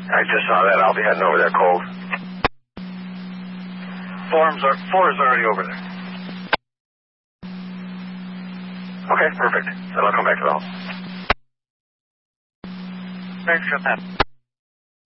I just saw that. I'll be heading over there cold. 4 is already over there. Okay, perfect. Then I'll come back to the house. Thanks, Captain.